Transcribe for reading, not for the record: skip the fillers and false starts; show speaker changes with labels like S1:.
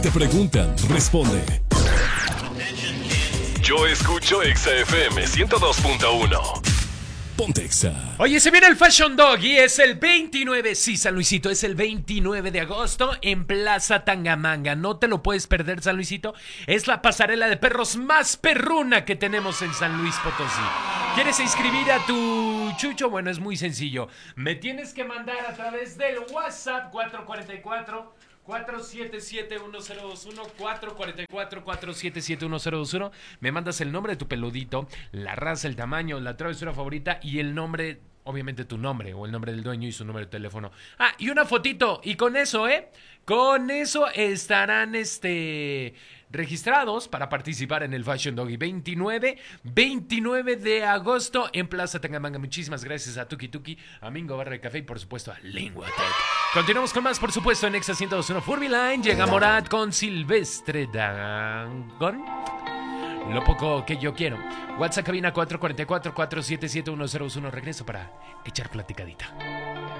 S1: Te preguntan, responde. Yo escucho Exa FM 102.1. Ponte Exa.
S2: Oye, se viene el Fashion Dog y es el 29, sí, San Luisito, es el 29 de agosto en Plaza Tangamanga. No te lo puedes perder, San Luisito. Es la pasarela de perros más perruna que tenemos en San Luis Potosí. ¿Quieres inscribir a tu chucho? Bueno, es muy sencillo. Me tienes que mandar a través del WhatsApp 477-1021, 444-477-1021. Me mandas el nombre de tu peludito, la raza, el tamaño, la travesura favorita y el nombre, obviamente tu nombre o el nombre del dueño y su número de teléfono. Ah, y una fotito. Y con eso, con eso estarán registrados para participar en el Fashion Doggy 29 de agosto en Plaza Tangamanga. Muchísimas gracias a Tuki Tuki, a Mingo Barra de Café y por supuesto a Lengua Tech. Continuamos con más, por supuesto, en Exa 102.1 Furby Line. Llega Morat con Silvestre Dangond. Lo poco que yo quiero. WhatsApp cabina 444-477-1021. Regreso para echar platicadita.